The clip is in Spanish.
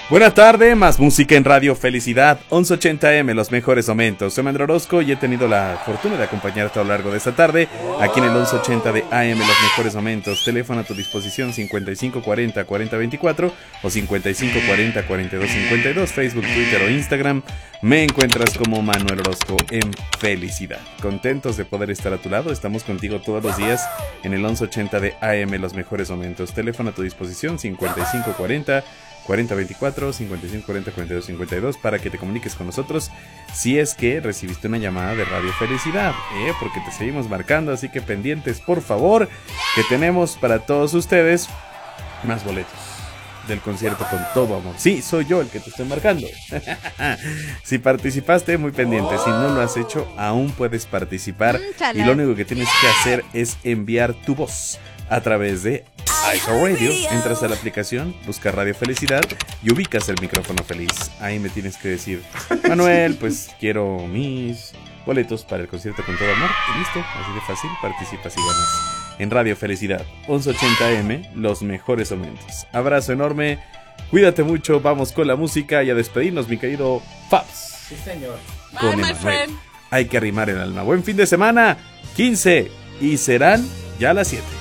Buena tarde, más música en Radio Felicidad, 1180M, los mejores momentos. Soy Manuel Orozco y he tenido la fortuna de acompañarte a lo largo de esta tarde, aquí en el 1180 de AM, los mejores momentos. Teléfono a tu disposición 5540-4024 o 5540-4252, Facebook, Twitter o Instagram. Me encuentras como Manuel Orozco en Felicidad. Contentos de poder estar a tu lado, estamos contigo todos los días en el 1180 de AM, los mejores momentos. Teléfono a tu disposición 5540 4024, 5540, 4252 para que te comuniques con nosotros si es que recibiste una llamada de Radio Felicidad, porque te seguimos marcando, así que pendientes por favor, que tenemos para todos ustedes más boletos del concierto Con Todo Amor. Sí, soy yo el que te estoy marcando. Si participaste, muy pendiente. Si no lo has hecho, aún puedes participar. Y lo único que tienes que hacer es enviar tu voz a través de iHeartRadio. Entras a la aplicación, buscas Radio Felicidad y ubicas el micrófono feliz. Ahí me tienes que decir: Manuel, pues quiero mis boletos para el concierto Con Todo Amor. Y listo, así de fácil, participas y ganas. En Radio Felicidad, 1180M, los mejores momentos. Abrazo enorme, cuídate mucho, vamos con la música y a despedirnos, mi querido Fabs. Sí, señor. Con Emanuel. Hay que arrimar el alma. Buen fin de semana, 15, y serán ya las 7.